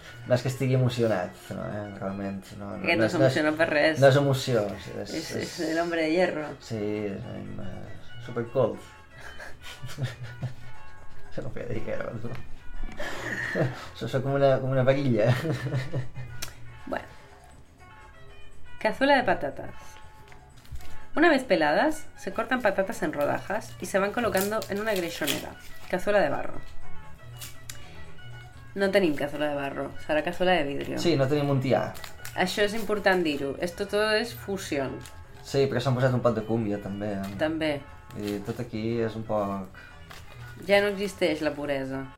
No és que estigui emocionat, no, realment. Aquest no s'emociona per res. No és emoció. És l'hombre de hierro. Sí, és supercold. Això no feia dir que era, no? Soy como una varilla. Bueno. Cazuela de patatas. Una vez peladas, se cortan patatas en rodajas y se van colocando en una greixonera. Cazuela de barro. No tenim cazuela de barro, serà cazuela de vidrio. Sí, no tenim un tià. Això és important dir-ho. Esto todo és fusió. Sí, perquè s'han posat un pot de cúmbia, també. També. I tot aquí és un poc... Ja no existeix la puresa.